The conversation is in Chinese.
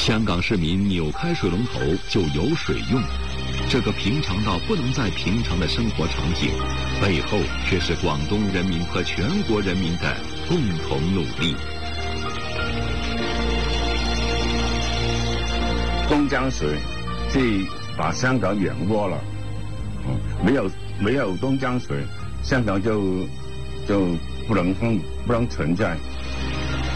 香港市民扭开水龙头就有水用，这个平常到不能再平常的生活场景，背后却是广东人民和全国人民的共同努力。 东江水即把香港养活了，没有东江水，香港就不能存在。